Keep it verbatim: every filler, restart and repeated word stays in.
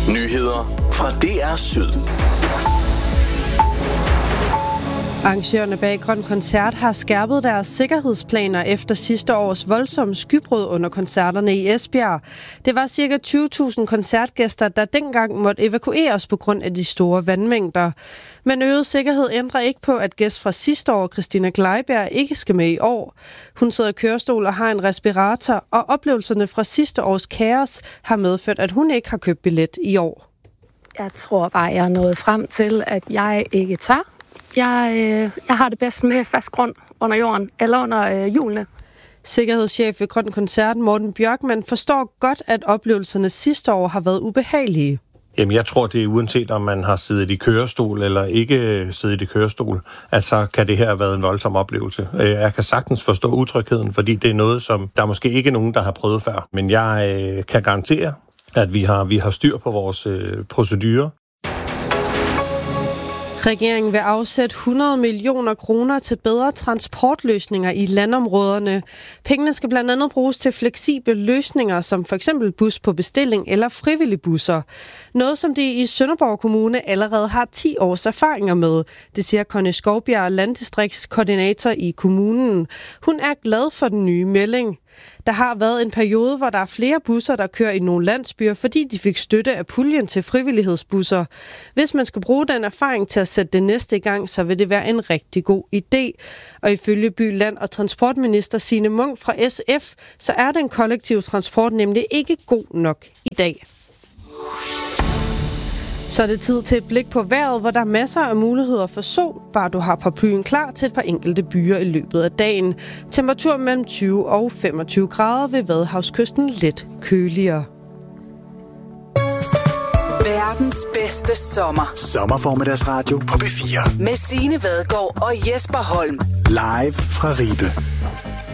Nyheder fra D R Syd. Arrangørerne bag Grøn Koncert har skærpet deres sikkerhedsplaner efter sidste års voldsomme skybrud under koncerterne i Esbjerg. Det var ca. tyve tusind koncertgæster, der dengang måtte evakueres på grund af de store vandmængder. Men øget sikkerhed ændrer ikke på, at gæst fra sidste år, Christina Gleiberg, ikke skal med i år. Hun sidder i kørestol og har en respirator, og oplevelserne fra sidste års kaos har medført, at hun ikke har købt billet i år. Jeg tror bare, jeg er nået frem til, at jeg ikke tør. Jeg, øh, jeg har det bedst med fast grund under jorden, eller under øh, hjulene. Sikkerhedschef ved Grøn Koncert, Morten Bjørkman, forstår godt, at oplevelserne sidste år har været ubehagelige. Jamen, jeg tror, det er uanset, om man har siddet i kørestol eller ikke siddet i kørestol, at så kan det her have været en voldsom oplevelse. Jeg kan sagtens forstå utrygheden, fordi det er noget, som der måske ikke er nogen, der har prøvet før. Men jeg øh, kan garantere, at vi har, vi har styr på vores øh, procedurer. Regeringen vil afsætte hundrede millioner kroner til bedre transportløsninger i landområderne. Pengene skal blandt andet bruges til fleksible løsninger, som for eksempel bus på bestilling eller frivillige busser. Noget, som de i Sønderborg Kommune allerede har ti års erfaringer med. Det siger Conny Skovbjerg, landdistriktskoordinator i kommunen. Hun er glad for den nye melding. Der har været en periode, hvor der er flere busser, der kører i nogle landsbyer, fordi de fik støtte af puljen til frivillighedsbusser. Hvis man skal bruge den erfaring til at sætte det næste i gang, så vil det være en rigtig god idé. Og ifølge By, Land og Transportminister Signe Munk fra S F, så er den kollektive transport nemlig ikke god nok i dag. Så er det tid til et blik på vejret, hvor der er masser af muligheder for sol, bare du har paraplyen klar til et par enkelte byer i løbet af dagen. Temperatur mellem tyve og femogtyve grader ved Vadehavskysten lidt køligere. Verdens bedste sommer. Sommerformiddagsradio på B fire. Med Signe Vadgaard og Jesper Holm. Live fra Ribe.